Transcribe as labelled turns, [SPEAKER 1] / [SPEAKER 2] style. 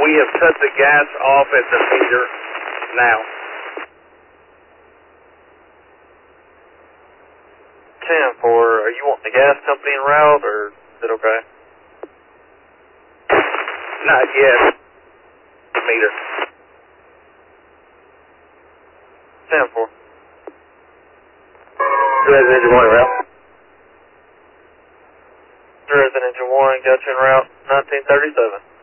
[SPEAKER 1] We have cut the gas off at the meter now.
[SPEAKER 2] 10-4, are you wanting the gas company en route, or is it okay?
[SPEAKER 1] Not yet. Meter.
[SPEAKER 2] 10-4.
[SPEAKER 1] Resident Engine 1 en route.
[SPEAKER 2] Resident Engine 1, got you en route, 1937.